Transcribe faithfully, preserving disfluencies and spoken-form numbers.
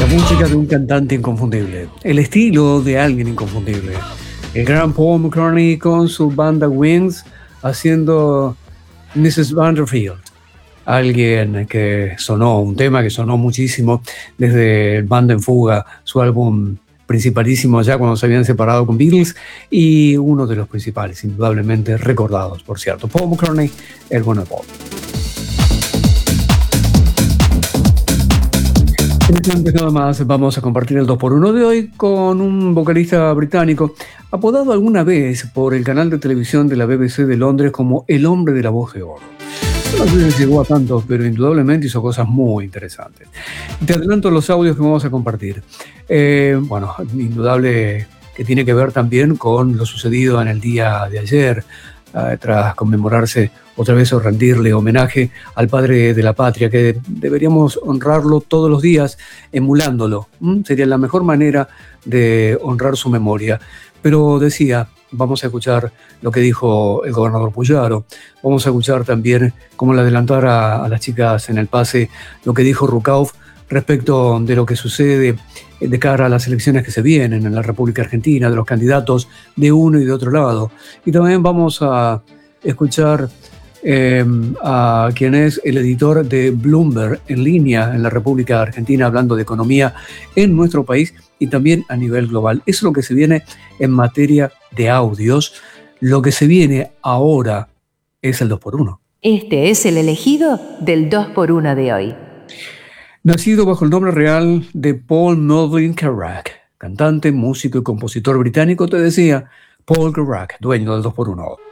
música de un cantante inconfundible, el estilo de alguien inconfundible. El gran Paul McCartney con su banda Wings haciendo missus Vanderfield. Alguien que sonó, un tema que sonó muchísimo desde el Banda en Fuga, su álbum principalísimo ya cuando se habían separado con Beatles, y uno de los principales, indudablemente recordados, por cierto. Paul McCartney, el bueno de Paul. Antes nada más vamos a compartir el dos por uno de hoy con un vocalista británico apodado alguna vez por el canal de televisión de la B B C de Londres como el hombre de la voz de oro. No sé si llegó a tanto, pero indudablemente hizo cosas muy interesantes. Te adelanto los audios que vamos a compartir. Eh, bueno, indudable que tiene que ver también con lo sucedido en el día de ayer, eh, tras conmemorarse otra vez o rendirle homenaje al padre de la patria, que deberíamos honrarlo todos los días emulándolo. ¿Mm? Sería la mejor manera de honrar su memoria. Pero decía, vamos a escuchar lo que dijo el gobernador Puyaro, vamos a escuchar también, como le adelantara a las chicas en el pase, lo que dijo Rucauf respecto de lo que sucede de cara a las elecciones que se vienen en la República Argentina, de los candidatos de uno y de otro lado. Y también vamos a escuchar Eh, a quien es el editor de Bloomberg en línea en la República Argentina, hablando de economía en nuestro país y también a nivel global. Eso es lo que se viene en materia de audios. Lo que se viene ahora es el dos por uno. Este es el elegido del dos por uno de hoy. Nacido bajo el nombre real de Paul Melvin Carrack, cantante, músico y compositor británico, te decía Paul Carrack, dueño del dos por uno.